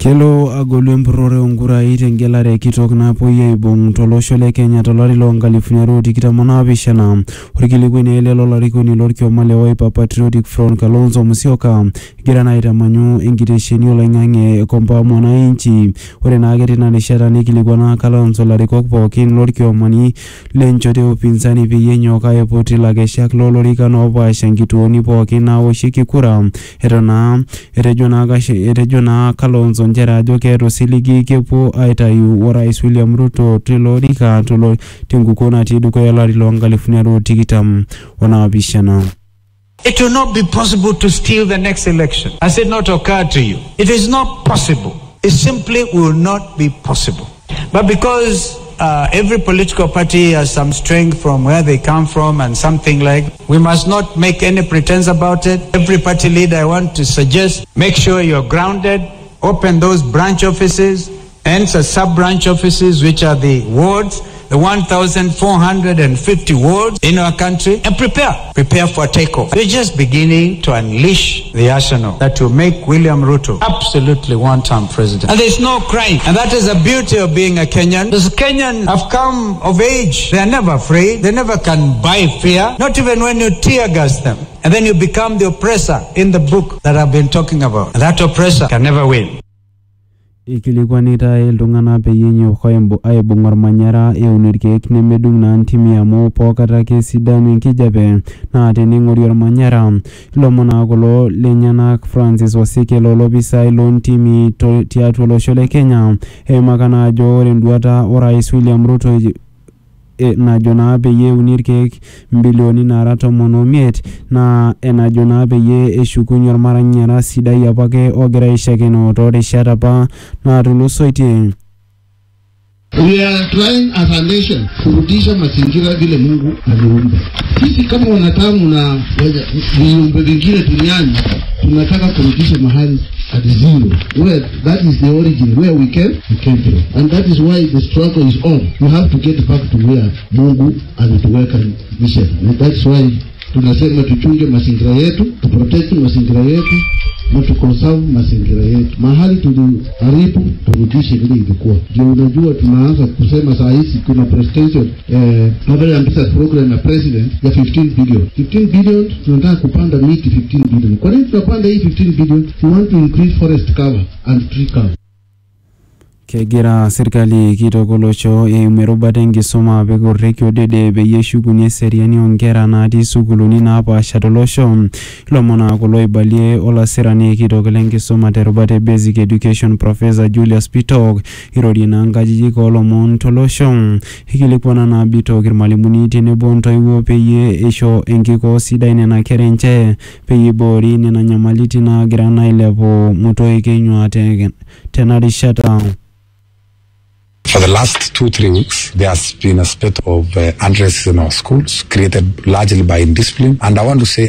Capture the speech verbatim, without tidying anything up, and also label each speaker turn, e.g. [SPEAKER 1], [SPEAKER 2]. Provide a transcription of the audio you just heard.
[SPEAKER 1] Kelo agolu empurore ongurai tengelare kitok napuoi aibung tolosho le Kenya tolari lo nkalifuni are tikitam onaapishana. Orkilikuai ele lolarikoni lorkioma le Wiper Patriotic Front Kalonzo Musyoka egira naa aitamanyu enkitesheni oloing'ang'e ekomboa mwananchi. Ore naake tina rishata neikilikuana Kalonzo larikok pookin lorkiomani lenchoto e upinzani peyie enyok aiput ilakeshak lolorikan oopaasha nkituoni pookin naawoshieki kura. Eton naa etejo naa etejo naa Kalonzo njere ajo keeta osiligi kepuo aitayu orais William Ruto tilo orika tenkukuo natii dukuya olari lo nkalifuni are tikitam onaapishana.
[SPEAKER 2] It will not be possible to steal the next election. Has it not occurred to you? It is not possible. It simply will not be possible. But because uh, every political party has some strength from where they come from and something like, we must not make any pretense about it. Every party leader, I want to suggest, make sure you're grounded, open those branch offices and sub-branch offices, which are the wards, the one thousand four hundred fifty wards in our country, and prepare. Prepare for takeoff. We're just beginning to unleash the arsenal that will make William Ruto absolutely one-term president. And there's no crime. And that is the beauty of being a Kenyan. Because Kenyans have come of age. They are never afraid. They never can buy fear. Not even when you tear gas them. And then you become the oppressor in the book that I've been talking about. And that oppressor can never win.
[SPEAKER 1] Ikilikuanita iltung'ana peyie enyok aibung ormanyara eun irkeek nemedung naa ntimi amu pookata ake sidanu enkijape naa tening'ori ormanyara. Ilomon naa kulo lenyanak Francis Wasike lolopisai loontimi tiatua olosho le Kenya eimaka naa ajo ore enduata orais William Ruto E, najo naa peyie euni irkeek mbilioni nara tomon omiet na enajo naa peyie eshukunye ormanyara sidai apake ogira aishakeno toorishat apa naatulusoitie.
[SPEAKER 3] We are trying as a nation kurudisha mazingira vile Mungu aliumba. Sisi kama wanadamu na viumbe vingine duniani tunataka kurudisha mahali at zero, where that is the origin, where we came, we came from. And that is why the struggle is on. You have to get back to where Mungu alituweka mission. And that's why tunasema tuchunge mazingira yetu, tuprotect mazingira yetu, na tukonserve mazingira yetu. Mahali tuliharibu turudishe vile ilikuwa. Ndio unajua tunaanza kusema saa hizi kuna presidential eh Mobile Ambitious Program na president ya fifteen billion. fifteen billion tunataka kupanda miti fifteen billion. Kwa nini tunapanda hii fifteen billion? We want to increase forest cover and tree cover.
[SPEAKER 1] Kegira serikali kitok olosho eimu erubata enkisuma apik orrekie odede peyie eshukunye eseriani oonkera natii sukuulini naapaasha tolosho. Ilomon naa kulo oibalie olasirani kitok lenkisuma terubata e Basic Education Professor Julius Bitok irorie naa nkajijik oolomon tolosho. Ikilikuana naa Bitok irmalimuni tenebo ntoiwuo peyie eisho enkikoo sidai nena kera enche peyie iboori nena nyamalitin naagira naa ailepu mutoik enyua tena rishata.
[SPEAKER 4] For the last two, three weeks, there has been a spate of uh, unrest in our schools, created largely by indiscipline. And I want to say